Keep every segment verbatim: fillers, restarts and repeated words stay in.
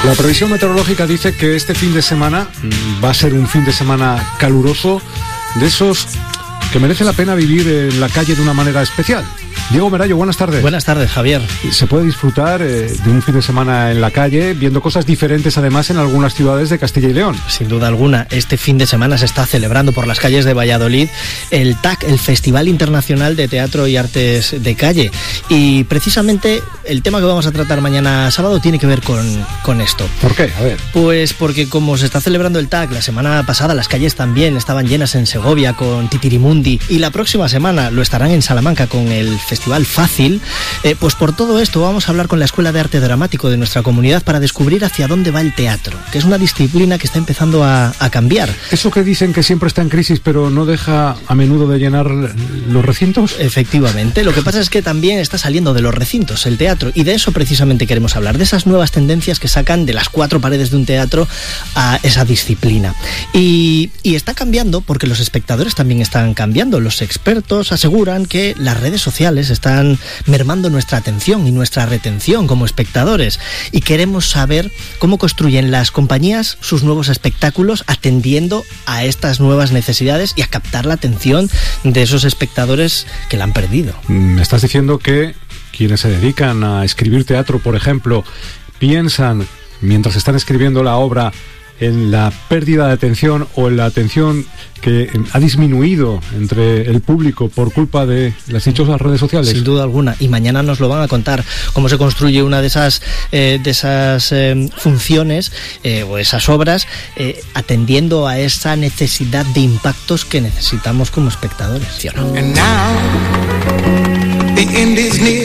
La previsión meteorológica dice que este fin de semana va a ser un fin de semana caluroso, de esos que merece la pena vivir en la calle de una manera especial. Diego Merayo, buenas tardes. Buenas tardes, Javier. Se puede disfrutar eh, de un fin de semana en la calle, viendo cosas diferentes además en algunas ciudades de Castilla y León. Sin duda alguna, este fin de semana se está celebrando por las calles de Valladolid el T A C, el Festival Internacional de Teatro y Artes de Calle. Y precisamente el tema que vamos a tratar mañana sábado tiene que ver con, con esto. ¿Por qué? A ver. Pues porque como se está celebrando el T A C, la semana pasada las calles también estaban llenas en Segovia con Titirimundi, y la próxima semana lo estarán en Salamanca con el Festival Fácil, eh, pues por todo esto vamos a hablar con la Escuela de Arte Dramático de nuestra comunidad para descubrir hacia dónde va el teatro, que es una disciplina que está empezando a, a cambiar. ¿Eso que dicen que siempre está en crisis pero no deja a menudo de llenar los recintos? Efectivamente, lo que pasa es que también está saliendo de los recintos el teatro, y de eso precisamente queremos hablar, de esas nuevas tendencias que sacan de las cuatro paredes de un teatro a esa disciplina. Y, y está cambiando porque los espectadores también están cambiando. Los expertos aseguran que las redes sociales están mermando nuestra atención y nuestra retención como espectadores, y queremos saber cómo construyen las compañías sus nuevos espectáculos atendiendo a estas nuevas necesidades y a captar la atención de esos espectadores que la han perdido. Me estás diciendo que quienes se dedican a escribir teatro, por ejemplo, piensan mientras están escribiendo la obra en la pérdida de atención o en la atención que ha disminuido entre el público por culpa de las dichosas redes sociales. Sin duda alguna, y mañana nos lo van a contar cómo se construye una de esas eh, de esas eh, funciones eh, o esas obras eh, atendiendo a esa necesidad de impactos que necesitamos como espectadores, ¿sí o no? And now, the end is near,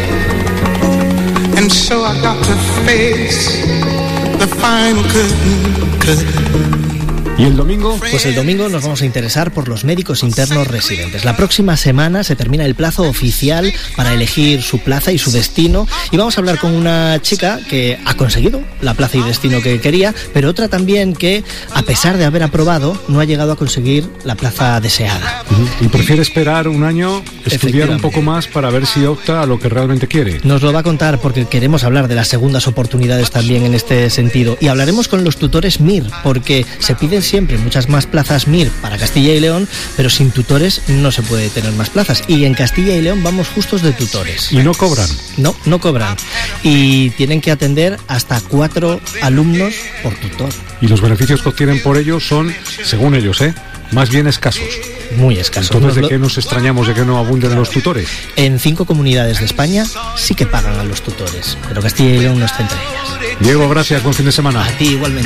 and so I got to face the final curtain, curtain. ¿Y el domingo? Pues el domingo nos vamos a interesar por los médicos internos residentes. La próxima semana se termina el plazo oficial para elegir su plaza y su destino, y vamos a hablar con una chica que ha conseguido la plaza y destino que quería, pero otra también que, a pesar de haber aprobado, no ha llegado a conseguir la plaza deseada. Uh-huh. Y prefiere esperar un año, estudiar un poco más para ver si opta a lo que realmente quiere. Nos lo va a contar porque queremos hablar de las segundas oportunidades también en este sentido, y hablaremos con los tutores M I R, porque se piden siempre muchas más plazas M I R para Castilla y León, pero sin tutores no se puede tener más plazas, y en Castilla y León vamos justos de tutores. ¿Y no cobran? No, no cobran, y tienen que atender hasta cuatro alumnos por tutor. Y los beneficios que obtienen por ello son, según ellos, ¿eh? más bien escasos. Muy escasos. Entonces, ¿de qué nos extrañamos de que no abunden los tutores? En cinco comunidades de España sí que pagan a los tutores, pero Castilla y León no está entre ellas. Diego, gracias, buen fin de semana. A ti igualmente.